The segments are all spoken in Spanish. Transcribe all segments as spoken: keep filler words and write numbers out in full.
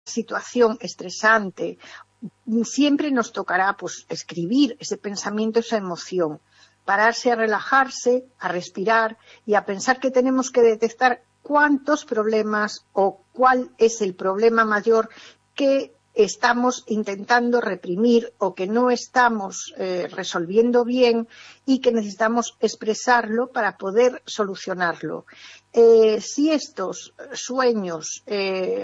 situación estresante, siempre nos tocará pues escribir ese pensamiento, esa emoción, pararse a relajarse, a respirar y a pensar que tenemos que detectar cuántos problemas o cuál es el problema mayor que estamos intentando reprimir o que no estamos eh, resolviendo bien y que necesitamos expresarlo para poder solucionarlo. Eh, si estos sueños eh,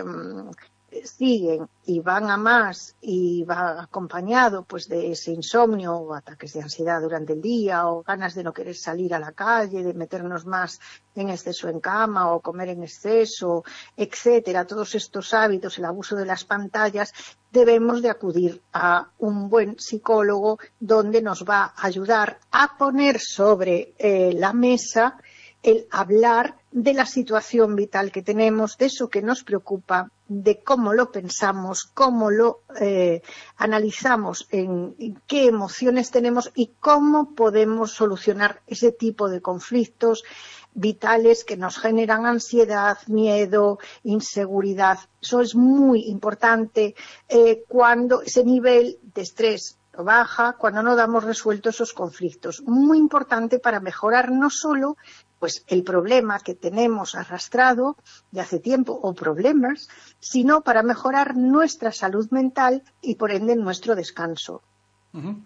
siguen y van a más y va acompañado pues de ese insomnio o ataques de ansiedad durante el día o ganas de no querer salir a la calle, de meternos más en exceso en cama o comer en exceso, etcétera, todos estos hábitos, el abuso de las pantallas, debemos de acudir a un buen psicólogo donde nos va a ayudar a poner sobre eh, la mesa el hablar de la situación vital que tenemos, de eso que nos preocupa, de cómo lo pensamos, cómo lo eh, analizamos, en, en qué emociones tenemos y cómo podemos solucionar ese tipo de conflictos vitales que nos generan ansiedad, miedo, inseguridad. Eso es muy importante eh, cuando ese nivel de estrés baja, cuando no damos resueltos esos conflictos. Muy importante para mejorar no solo pues el problema que tenemos arrastrado de hace tiempo o problemas, sino para mejorar nuestra salud mental y por ende nuestro descanso. Uh-huh.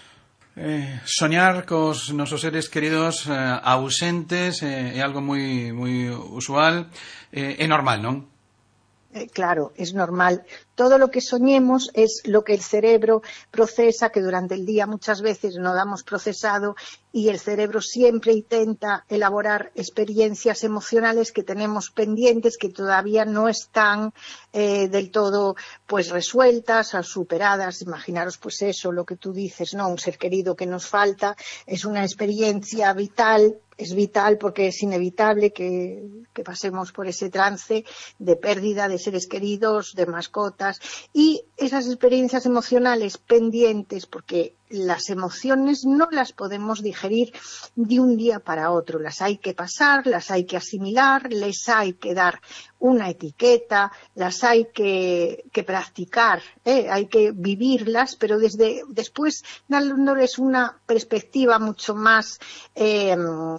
Eh, soñar cos nosos seres queridos eh, ausentes é eh, algo moi moi usual, eh, é normal, non? Eh, claro, es normal. Todo lo que soñemos es lo que el cerebro procesa, que durante el día muchas veces no damos procesado y el cerebro siempre intenta elaborar experiencias emocionales que tenemos pendientes, que todavía no están eh, del todo pues resueltas o superadas. Imaginaros pues eso, lo que tú dices, ¿no? Un ser querido que nos falta es una experiencia vital. Es vital porque es inevitable que, que pasemos por ese trance de pérdida de seres queridos, de mascotas, y esas experiencias emocionales pendientes, porque las emociones no las podemos digerir de un día para otro, las hay que pasar, las hay que asimilar, les hay que dar una etiqueta, las hay que, que practicar, ¿eh? Hay que vivirlas, pero desde después dándoles una perspectiva mucho más eh,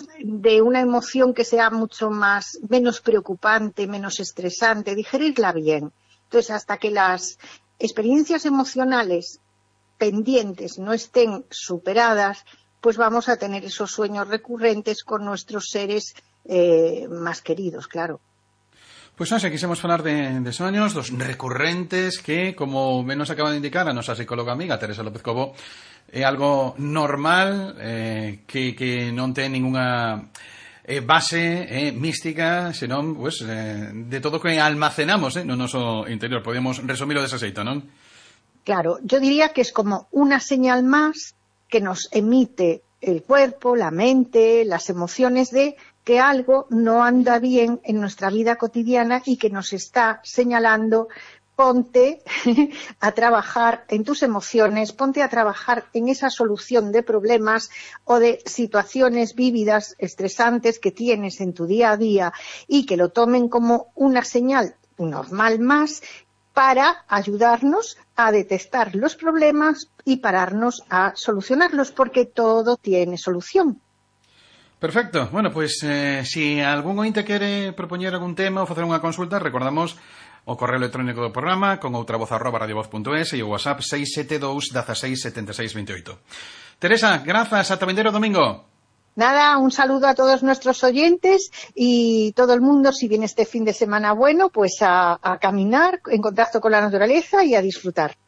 de una emoción que sea mucho más menos preocupante, menos estresante, digerirla bien. Entonces, hasta que las experiencias emocionales pendientes no estén superadas, pues vamos a tener esos sueños recurrentes con nuestros seres eh, más queridos, claro. Pois nós quixemos falar de, de soños, dos recurrentes que, como ben nos acaba de indicar a nosa psicóloga amiga Teresa López Cobo, é algo normal, eh, que, que non ten ninguna eh, base eh, mística, senón pues, eh, de todo que almacenamos eh, no noso interior. Podemos resumilo desa xeito, non? Claro, yo diría que es como una señal más que nos emite el cuerpo, la mente, las emociones de que algo no anda bien en nuestra vida cotidiana y que nos está señalando: ponte a trabajar en tus emociones, ponte a trabajar en esa solución de problemas o de situaciones vívidas, estresantes que tienes en tu día a día, y que lo tomen como una señal normal más para ayudarnos a detectar los problemas y pararnos a solucionarlos, porque todo tiene solución. Perfecto. Bueno, pues eh, si algún ointe quere propoñer algún tema ou facer unha consulta, recordamos o correo electrónico do programa con outra voz arroba radiovoz punto es e o WhatsApp seis sete dous, dieciséis, setenta y seis, veintiocho. Teresa, grazas, ata vindeiro domingo. Nada, un saludo a todos nuestros oyentes y todo el mundo, si viene este fin de semana bueno, pues a, a caminar en contacto con la naturaleza y a disfrutar.